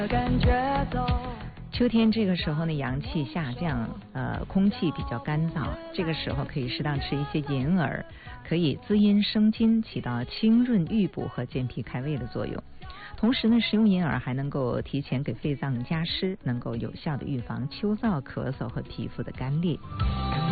秋天这个时候呢，阳气下降，空气比较干燥，这个时候可以适当吃一些银耳，可以滋阴生津，起到清润郁补和健脾开胃的作用。同时呢，食用银耳还能够提前给肺脏加湿，能够有效的预防秋燥、咳嗽和皮肤的干裂。